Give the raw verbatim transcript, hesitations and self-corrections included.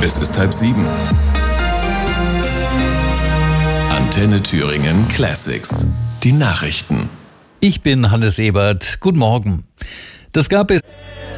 Es ist halb sieben. Antenne Thüringen Classics. Die Nachrichten. Ich bin Hannes Ebert. Guten Morgen. Das gab es.